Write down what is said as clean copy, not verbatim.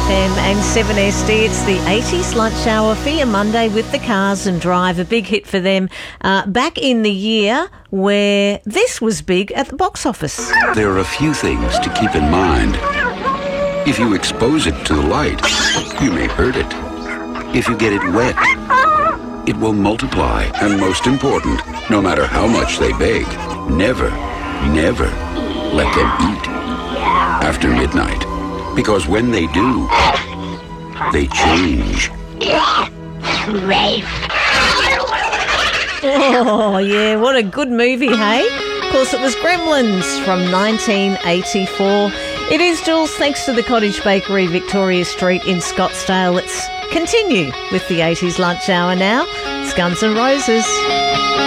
FM and 7SD. It's the 80s lunch hour for your Monday with the Cars and Drive. A big hit for them back in the year where this was big at the box office. There are a few things to keep in mind. If you expose it to the light, you may hurt it. If you get it wet, it will multiply. And most important, no matter how much they bake, never let them eat after midnight. Because when they do, they change. Oh, yeah, what a good movie, hey? Of course, it was Gremlins from 1984. It is, Jules, thanks to the Cottage Bakery, Victoria Street in Scottsdale. Let's continue with the 80s lunch hour now. It's Guns N' Roses.